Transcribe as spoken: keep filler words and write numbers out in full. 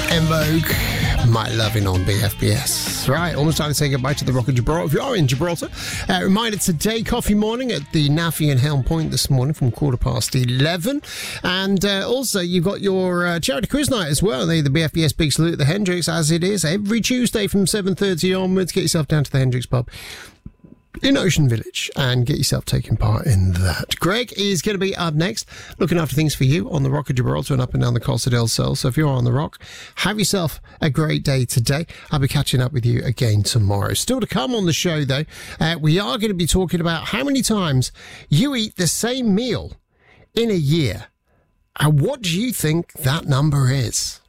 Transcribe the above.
En Vogue, My Loving on B F B S. Right, almost time to say goodbye to the Rock of Gibraltar. If you are in Gibraltar, uh, reminder today, coffee morning at the Naffy and Helm Point this morning from quarter past eleven. And uh, also, you've got your uh, charity quiz night as well. The, the B F B S Big Salute at the Hendricks, as it is every Tuesday from seven thirty onwards. Get yourself down to the Hendricks pub in Ocean Village and get yourself taking part in that. Greg is going to be up next, looking after things for you on the Rock of Gibraltar and up and down the Costa del Sol. So if you're on the Rock, have yourself a great day today. I'll be catching up with you again tomorrow. Still to come on the show, though, uh, we are going to be talking about how many times you eat the same meal in a year. And what do you think that number is?